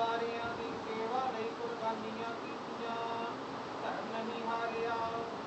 ਸਾਰਿਆਂ ਦੀ ਸੇਵਾ ਲਈ ਕੁਰਬਾਨੀਆਂ ਕੀਤੀਆਂ, ਧਰਮ ਨਹੀਂ ਹਾਰਿਆ।